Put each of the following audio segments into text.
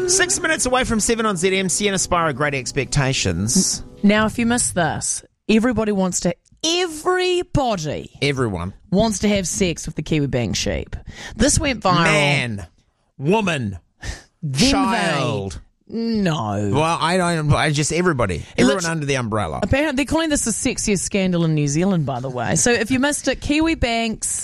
6 minutes away from 7 on ZM, Sienna Spiro, Great Expectations. Now, if you missed this, everyone wants to have sex with the Kiwi Bank sheep. This went viral. Man, woman, child. No. Well, I just everybody. Everyone under the umbrella. Apparently, they're calling this the sexiest scandal in New Zealand, by the way. So if you missed it, Kiwi Bank's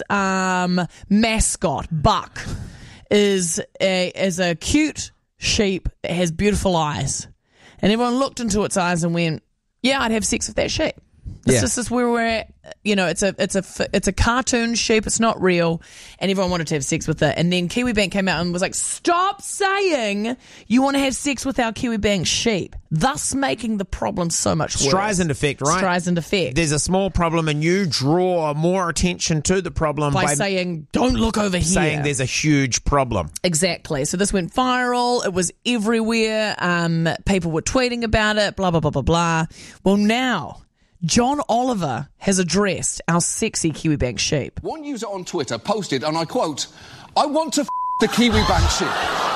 mascot, Buck, is a cute sheep that has beautiful eyes. And everyone looked into its eyes and went, yeah, I'd have sex with that sheep. This is where we're at. You know, it's a cartoon sheep. It's not real, and everyone wanted to have sex with it. And then Kiwi Bank came out and was like, "Stop saying you want to have sex with our Kiwi Bank sheep," thus making the problem so much worse. Streisand effect, right? Streisand effect. There's a small problem, and you draw more attention to the problem by saying, "Don't look over here." Saying there's a huge problem. Exactly. So this went viral. It was everywhere. People were tweeting about it. Blah blah blah blah blah. Well, now John Oliver has addressed our sexy Kiwi Bank sheep. One user on Twitter posted, and I quote, "I want to the Kiwi Bank sheep."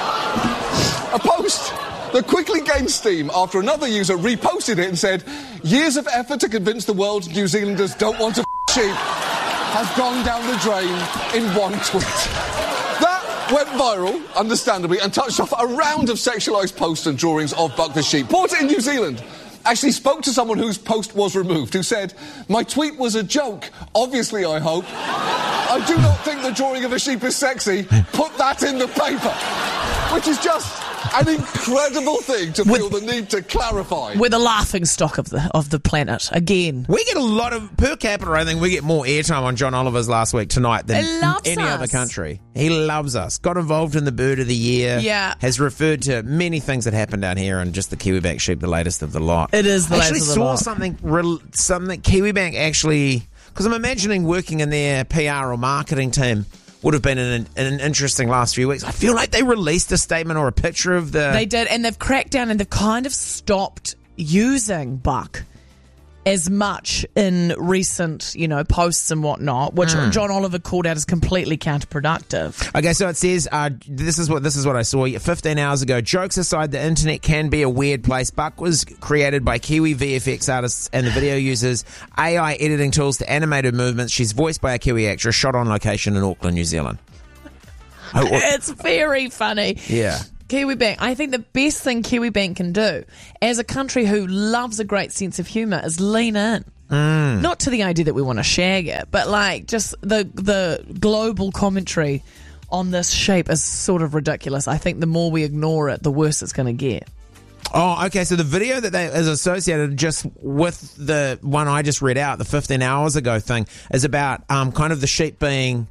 A post that quickly gained steam after another user reposted it and said, "Years of effort to convince the world New Zealanders don't want to sheep has gone down the drain in one tweet." That went viral, understandably, and touched off a round of sexualised posts and drawings of Buck the sheep. Bought it in New Zealand. Actually spoke to someone whose post was removed, who said, "My tweet was a joke. Obviously, I hope. I do not think the drawing of a sheep is sexy. Put that in the paper." Which is just an incredible thing to feel the need to clarify. We're the laughing stock of the planet, again. We get a lot of, per capita, I think we get more airtime on John Oliver's last week tonight than any other country. He loves us. Got involved in the Bird of the Year. Yeah. Has referred to many things that happened down here, and just the Kiwi Bank sheep, the latest of the lot. It is the latest of the lot. I actually saw something Kiwi Bank actually, because I'm imagining working in their PR or marketing team would have been an interesting last few weeks. I feel like they released a statement or a picture of the... They did, and they've cracked down and they've kind of stopped using Buck as much in recent, posts and whatnot, which John Oliver called out as completely counterproductive. Okay, so it says, this is what I saw 15 hours ago. Jokes aside, the internet can be a weird place. Buck was created by Kiwi VFX artists and the video uses AI editing tools to animate her movements. She's voiced by a Kiwi actress, shot on location in Auckland, New Zealand. It's very funny. Yeah. Kiwi Bank, I think the best thing Kiwi Bank can do as a country who loves a great sense of humour is lean in. Not to the idea that we want to shag it, but just the global commentary on this shape is sort of ridiculous. I think the more we ignore it, the worse it's going to get. Oh, okay. So the video that is associated just with the one I just read out, the 15 hours ago thing, is about kind of the sheep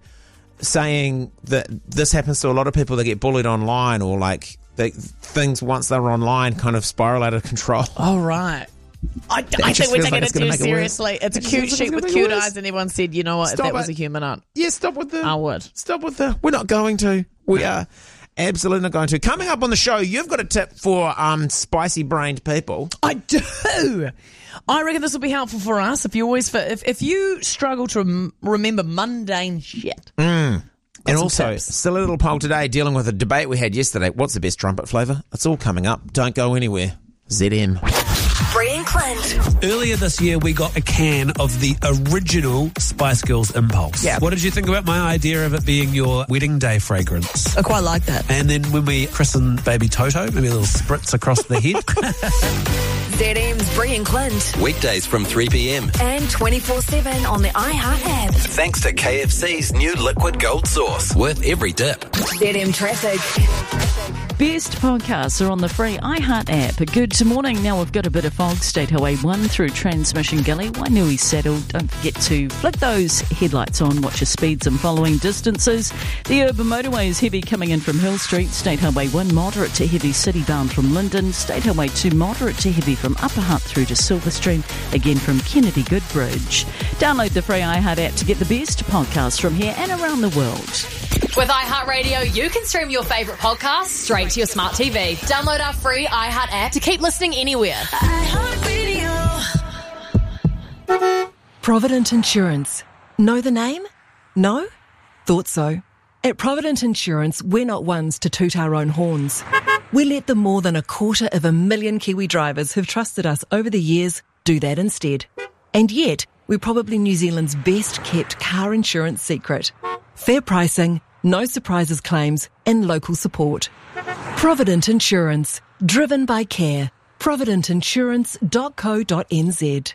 saying that this happens to a lot of people that get bullied online, or things once they're online kind of spiral out of control. Oh, right. I think we're taking it too seriously. It's a cute sheep with cute eyes, and everyone said, you know what, if that was a human, I would. Stop with the... We're not going to. We are absolutely not going to. Coming up on the show, you've got a tip for spicy-brained people. I do. I reckon this will be helpful for us if you struggle to remember mundane shit. And also, tips. still a little poll today dealing with a debate we had yesterday. What's the best trumpet flavour? It's all coming up. Don't go anywhere. ZM. Bree and Clint. Earlier this year, we got a can of the original Spice Girls Impulse. Yeah. What did you think about my idea of it being your wedding day fragrance? I quite like that. And then when we christen baby Toto, maybe a little spritz across the head. ZM's Bree and Clint. Weekdays from 3 p.m. And 24/7 on the iHeart app. Thanks to KFC's new liquid gold sauce. Worth every dip. ZM Traffic. Best podcasts are on the free iHeart app. Good morning. Now we've got a bit of fog. State Highway 1 through Transmission Gully. Wainui Saddle. Don't forget to flick those headlights on. Watch your speeds and following distances. The urban motorway is heavy coming in from Hill Street. State Highway 1 moderate to heavy city bound from Linden. State Highway 2 moderate to heavy from Upper Hutt through to Silverstream. Again from Kennedy Goodbridge. Download the free iHeart app to get the best podcasts from here and around the world. With iHeartRadio, you can stream your favourite podcasts straight to your smart TV. Download our free iHeart app to keep listening anywhere. Provident Insurance. Know the name? No? Thought so. At Provident Insurance, we're not ones to toot our own horns. We let the more than 250,000 Kiwi drivers who've trusted us over the years do that instead. And yet, we're probably New Zealand's best kept car insurance secret. Fair pricing, no surprises claims, and local support. Provident Insurance, driven by care. providentinsurance.co.nz.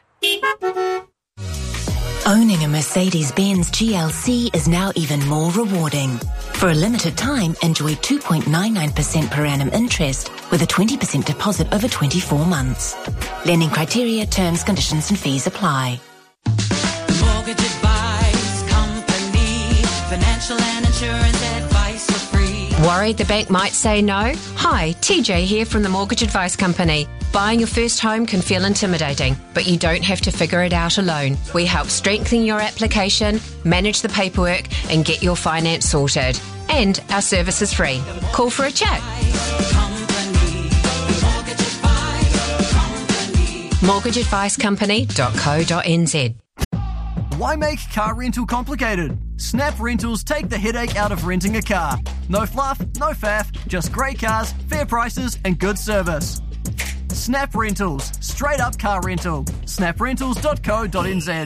Owning a Mercedes-Benz GLC is now even more rewarding. For a limited time, enjoy 2.99% per annum interest with a 20% deposit over 24 months. Lending criteria, terms, conditions and fees apply. The Mortgage Advice Company. Financial and insurance advice for free. Worried the bank might say no? Hi, TJ here from the Mortgage Advice Company. Buying your first home can feel intimidating, but you don't have to figure it out alone. We help strengthen your application, manage the paperwork, and get your finance sorted. And our service is free. Call for a chat. mortgageadvicecompany.co.nz. Why make car rental complicated? Snap Rentals take the headache out of renting a car. No fluff, no faff, just great cars, fair prices and good service. Snap Rentals, straight up car rental. snaprentals.co.nz.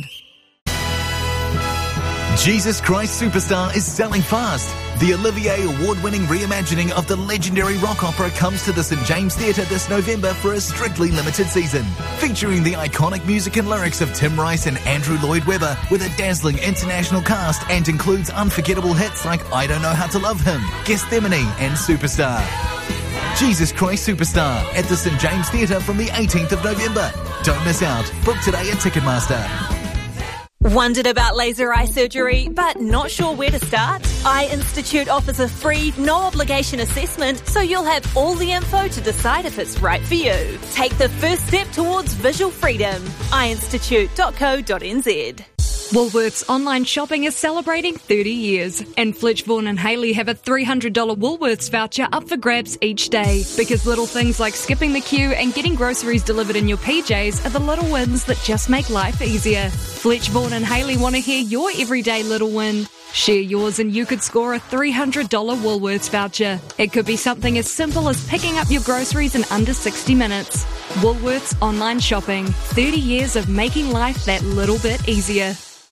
Jesus Christ Superstar is selling fast. The Olivier Award-winning reimagining of the legendary rock opera comes to the St James Theatre this November for a strictly limited season. Featuring the iconic music and lyrics of Tim Rice and Andrew Lloyd Webber with a dazzling international cast and includes unforgettable hits like I Don't Know How to Love Him, Gethsemane and Superstar. Jesus Christ Superstar at the St James Theatre from the 18th of November. Don't miss out. Book today at Ticketmaster. Wondered about laser eye surgery, but not sure where to start? Eye Institute offers a free, no-obligation assessment, so you'll have all the info to decide if it's right for you. Take the first step towards visual freedom. eyeinstitute.co.nz. Woolworths online shopping is celebrating 30 years, and Fletch Vaughan and Hayley have a $300 Woolworths voucher up for grabs each day, because little things like skipping the queue and getting groceries delivered in your PJs are the little wins that just make life easier. Fletch Vaughan and Hayley want to hear your everyday little win. Share yours and you could score a $300 Woolworths voucher. It could be something as simple as picking up your groceries in under 60 minutes. Woolworths online shopping. 30 years of making life that little bit easier.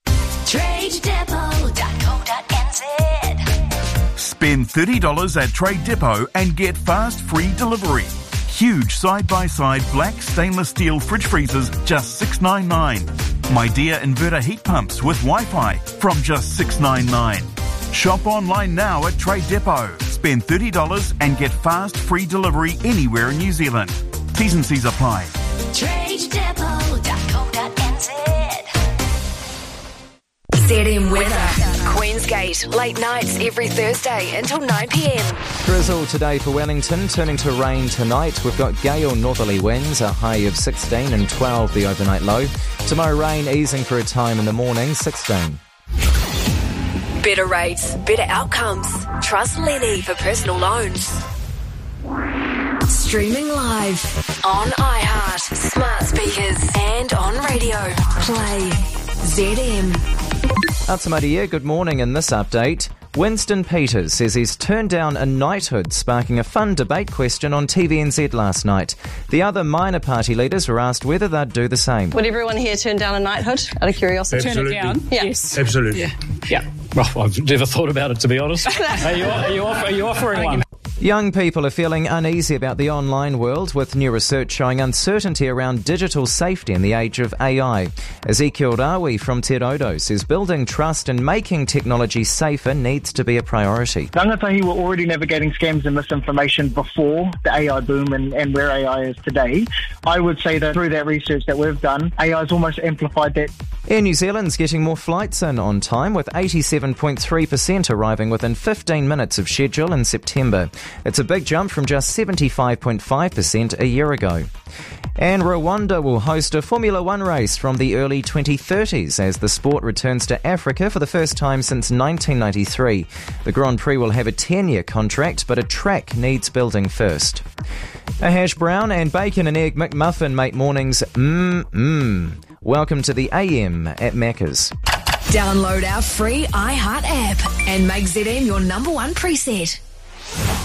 TradeDepot.co.nz. Spend $30 at Trade Depot and get fast free delivery. Huge side-by-side black stainless steel fridge freezers, just $6.99. My Dear inverter heat pumps with Wi-Fi from just $6.99. Shop online now at Trade Depot. Spend $30 and get fast free delivery anywhere in New Zealand. T's and C's apply. TradeDepot.co.nz. ZM weather. Queensgate, late nights every Thursday until 9 p.m. Drizzle today for Wellington, turning to rain tonight. We've got gale northerly winds, a high of 16 and 12 the overnight low. Tomorrow rain easing for a time in the morning, 16. Better rates, better outcomes. Trust Lenny for personal loans. Streaming live on iHeart, smart speakers and on radio. Play ZM. Atamadia, good morning. In this update, Winston Peters says he's turned down a knighthood, sparking a fun debate question on TVNZ last night. The other minor party leaders were asked whether they'd do the same. Would everyone here turn down a knighthood out of curiosity? Absolutely. Turn it down? Yeah. Yes. Absolutely. Yeah. Well, I've never thought about it, to be honest. Are you offering one? Young people are feeling uneasy about the online world, with new research showing uncertainty around digital safety in the age of AI. Ezekiel Rawi from Te Rodo says building trust and making technology safer needs to be a priority. Rangatahi were already navigating scams and misinformation before the AI boom and where AI is today. I would say that through that research that we've done, AI has almost amplified that. Air New Zealand's getting more flights in on time, with 87.3% arriving within 15 minutes of schedule in September. It's a big jump from just 75.5% a year ago. And Rwanda will host a Formula One race from the early 2030s as the sport returns to Africa for the first time since 1993. The Grand Prix will have a 10-year contract, but a track needs building first. A hash brown and bacon and egg McMuffin make mornings Welcome to the AM at Macca's. Download our free iHeart app and make ZM your number one preset.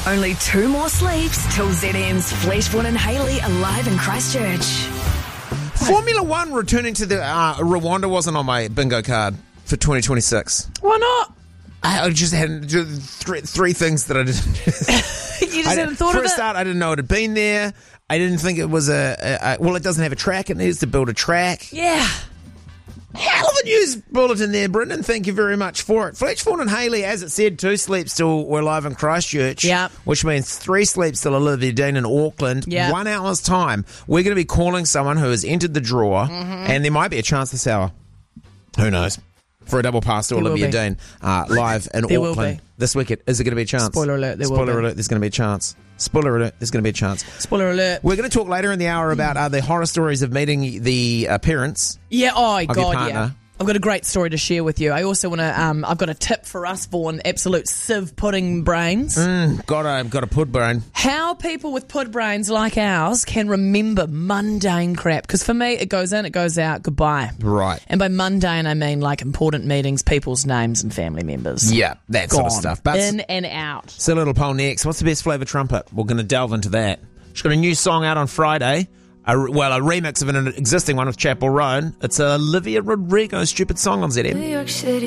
Only 2 more sleeps till ZM's Fleischborn and Haley are live in Christchurch. Formula One returning to the Rwanda wasn't on my bingo card for 2026. Why not? I just had three things that I didn't. You just hadn't thought of it? For a start, I didn't know it had been there. I didn't think it was well, it doesn't have a track. It needs to build a track. Yeah. Hell of a news bulletin there, Brendan. Thank you very much for it. Fletchford and Haley, as it said, 2 sleeps till we're live in Christchurch. Yeah. Which means 3 sleeps till Olivia Dean in Auckland. Yeah. 1 hour's time. We're going to be calling someone who has entered the draw, and there might be a chance this hour. Who knows? For a double pass to There will Olivia be. Dean live in There will Auckland be. this weekend. Is there going to be a chance? Spoiler alert, there will Spoiler be. alert, there's going to be a chance. Spoiler alert, there's going to be a chance. Spoiler alert. We're going to talk later in the hour about the horror stories of meeting the parents. Yeah, oh, your God, partner. yeah. I've got a great story to share with you. I also want to, I've got a tip for us, Vaughan, absolute sieve pudding brains. Got a pud brain. How people with pud brains like ours can remember mundane crap. Because for me, it goes in, it goes out, goodbye. Right. And by mundane, I mean like important meetings, people's names and family members. Yeah, that sort of Gone. stuff. But In and out. So little poll next. What's the best flavour trumpet? We're going to delve into that. She's got a new song out on Friday. A remix of an existing one with Chapel Roan. It's Olivia Rodrigo's Stupid Song on ZM. New York City.